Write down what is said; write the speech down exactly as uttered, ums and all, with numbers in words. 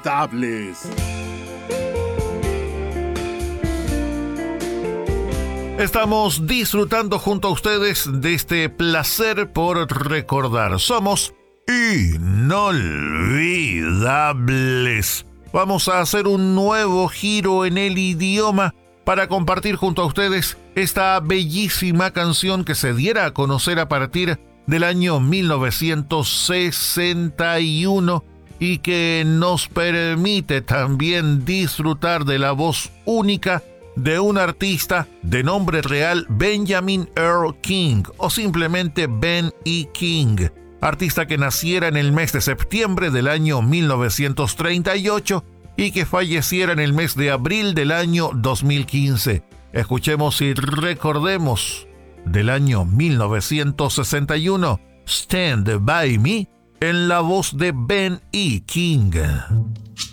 inolvidables. Estamos disfrutando junto a ustedes de este placer por recordar. Somos inolvidables. Vamos a hacer un nuevo giro en el idioma para compartir junto a ustedes esta bellísima canción que se diera a conocer a partir del año mil novecientos sesenta y uno y que nos permite también disfrutar de la voz única de un artista de nombre real Benjamin Earl King, o simplemente Ben E. King, artista que naciera en el mes de septiembre del año mil novecientos treinta y ocho y que falleciera en el mes de abril del año dos mil quince. Escuchemos y recordemos del año mil novecientos sesenta y uno, Stand By Me, en la voz de Ben E. King.